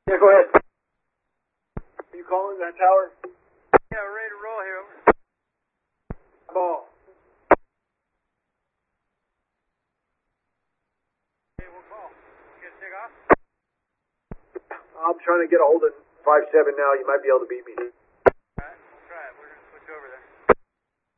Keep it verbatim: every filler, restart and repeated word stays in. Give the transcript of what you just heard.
Yeah, go ahead. Are you calling that tower? Yeah, we're ready to roll here. Ball. Okay, we'll call. You gonna take off? I'm trying to get a hold of five seven now. You might be able to beat me.